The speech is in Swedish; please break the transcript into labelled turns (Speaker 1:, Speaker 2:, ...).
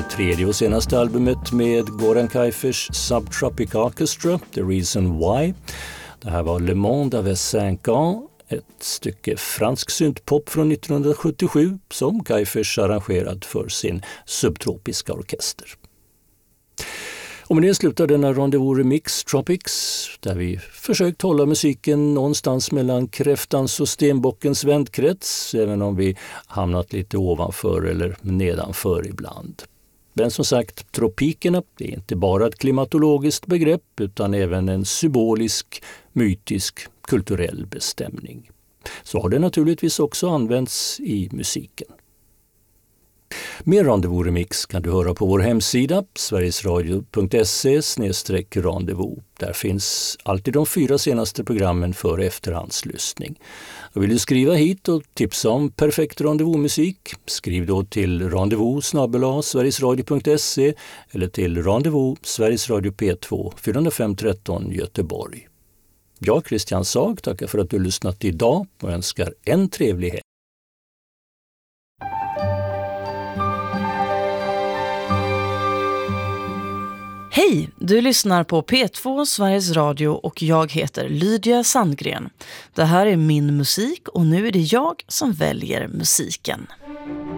Speaker 1: det tredje och senaste albumet med Goran Kaifers Subtropic Orchestra, The Reason Why. Det här var Le Monde avec 5 ans, ett stycke fransk syntpop från 1977 som Kaifers arrangerat för sin subtropiska orkester. Och med det slutar denna Rendezvous Remix Tropics, där vi försökt hålla musiken någonstans mellan kräftans och stenbockens vändkrets, även om vi hamnat lite ovanför eller nedanför ibland. Men som sagt, tropikerna är inte bara ett klimatologiskt begrepp utan även en symbolisk, mytisk, kulturell bestämning. Så har det naturligtvis också använts i musiken. Mer Rendezvous Remix kan du höra på vår hemsida sverigesradio.se/rendezvous. Där finns alltid de 4 senaste programmen för efterhandslyssning. Och vill du skriva hit och tipsa om perfekt rendezvousmusik, skriv då till rendezvous@sverigesradio.se eller till rendezvous Sveriges Radio P2 405 13 Göteborg. Jag, Christian Sag, tackar för att du lyssnat idag och önskar en trevlig helg.
Speaker 2: Hej, du lyssnar på P2 Sveriges Radio och jag heter Lydia Sandgren. Det här är min musik och nu är det jag som väljer musiken.